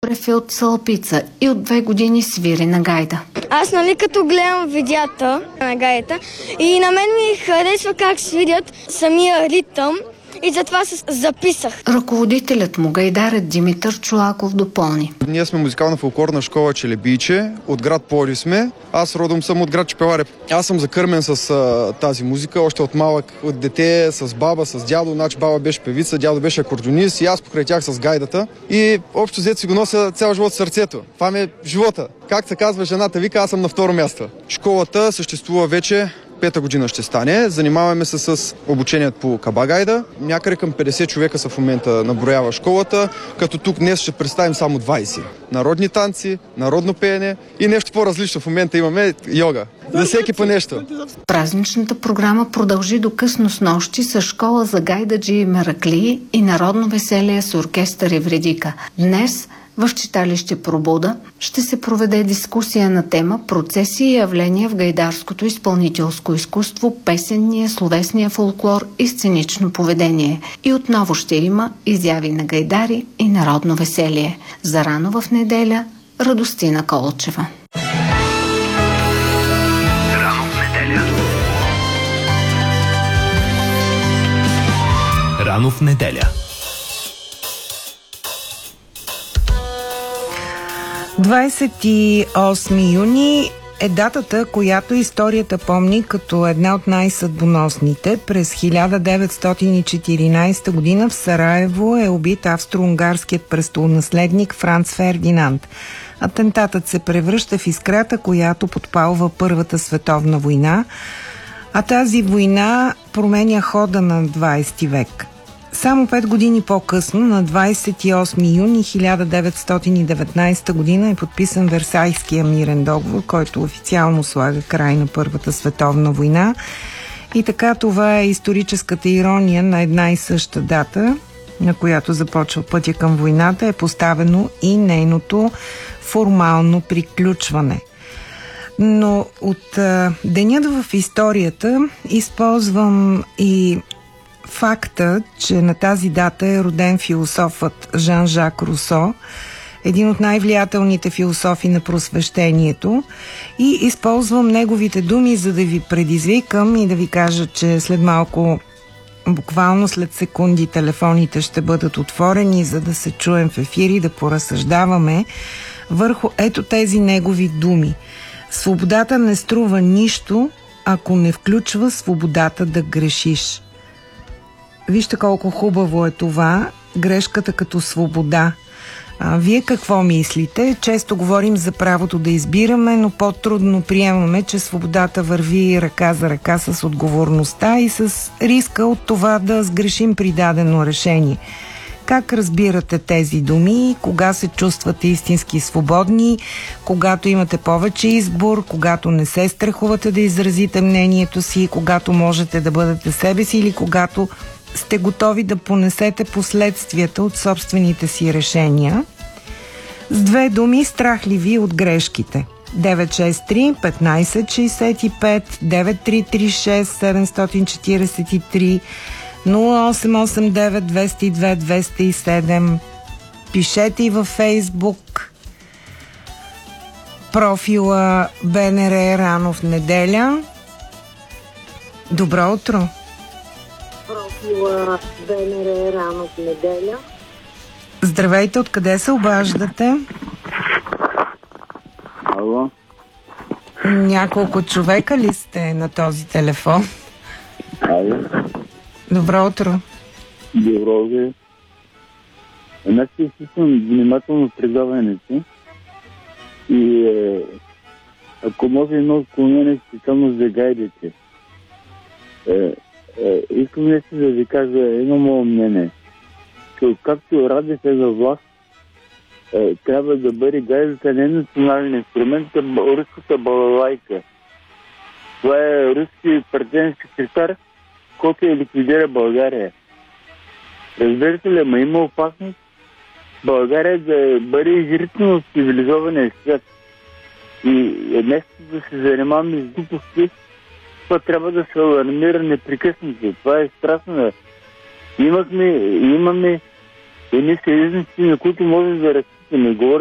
Добрев е от Цалапица и от 2 години свири на гайда. Аз, като гледам видеята на гайдата и на мен ми харесва как свирят самия ритъм и затова се записах. Ръководителят му, гайдарят Димитър Чолаков, допълни. Ние сме музикална фолклорна школа Челебийче, от град Пловдив сме. Аз родом съм от град Чепеларе. Аз съм закърмен с тази музика, още от малък, от дете, с баба, с дядо. Значи баба беше певица, дядо беше акордеонист и аз покрай тях с гайдата. И общо взето си го нося цял живот в сърцето. Това ми е живота. Как се казва, жената вика, аз съм на второ място. Школата съществува вече 5-та година ще стане. Занимаваме се с обучението по кабагайда. Някъде към 50 човека са в момента наброява школата, като тук днес ще представим само 20. Народни танци, народно пеене и нещо по-различно. В момента имаме йога. За всеки по нещо. Празничната програма продължи до късно снощи с школа за гайдаджи и мераклии и народно веселие с оркестър Евредика. Днес в читалище Пробуда ще се проведе дискусия на тема процеси и явления в гайдарското изпълнителско изкуство, песенния, словесния фолклор и сценично поведение. И отново ще има изяви на гайдари и народно веселие. Зарано в неделя Радостина Колчева. Рано в неделя. Рано в неделя. 28 юни е датата, която историята помни като една от най-съдбоносните. През 1914 година в Сараево е убит австро-унгарският престолонаследник Франц Фердинанд. Атентатът се превръща в искрата, която подпалва Първата световна война, а тази война променя хода на 20 век. Само 5 години по-късно, на 28 юни 1919 година е подписан Версайския мирен договор, който официално слага край на Първата световна война. И така това е историческата ирония на една и съща дата, на която започва пътя към войната, е поставено и нейното формално приключване. Но от денят в историята използвам и факта, че на тази дата е роден философът Жан-Жак Русо, един от най-влиятелните философи на просвещението, и използвам неговите думи, за да ви предизвикам и да ви кажа, че след малко, буквално след секунди, телефоните ще бъдат отворени, за да се чуем в ефир и да поразсъждаваме върху ето тези негови думи. Свободата не струва нищо, ако не включва свободата да грешиш. Вижте колко хубаво е това, грешката като свобода. Вие какво мислите? Често говорим за правото да избираме, но по-трудно приемаме, че свободата върви ръка за ръка с отговорността и с риска от това да сгрешим при дадено решение. Как разбирате тези думи? Кога се чувствате истински свободни? Когато имате повече избор? Когато не се страхувате да изразите мнението си? Когато можете да бъдете себе си? Или когато сте готови да понесете последствията от собствените си решения? С 2 думи, страх ли ви от грешките? 963-1565, 9336-743, 0889-202-207. Пишете и във Фейсбук профила БНР Рано в неделя. Добро утро! Профила БНР Рано в неделя. Здравейте, откъде се обаждате? Ало? Няколко човека ли сте на този телефон? Ало? Добро утро. Добро утро. Аз ще слушам внимателно предаването и ако може едно отклонение специално за гайдите. Искам нещо да ви кажа едно мое мнение. Както Радев е за власт, трябва да бъде гайдата не национален инструмент, а руската балалайка. Това е руски партиен секретар, който ликвидира България. Разбирате ли, има опасност България да бъде изритана от цивилизования свят. И вместо да се занимаваме с глупости, това трябва да се алармира непрекъснато. Това е страшно. Имаме едни съюзници, на които можем да разчитаме.